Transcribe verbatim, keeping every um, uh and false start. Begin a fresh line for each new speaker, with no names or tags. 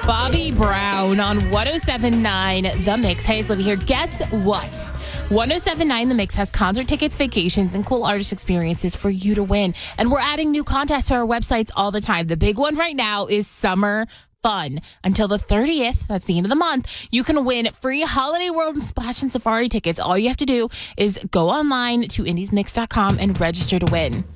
Bobby Brown on one oh seven point nine The Mix. Hey, it's Libby here. Guess what? one oh seven point nine The Mix has concert tickets, vacations, and cool artist experiences for you to win. And we're adding new contests to our websites all the time. The big one right now is Summer Fun. Until the thirtieth, that's the end of the month, you can win free Holiday World and Splash and Safari tickets. All you have to do is go online to indies mix dot com and register to win.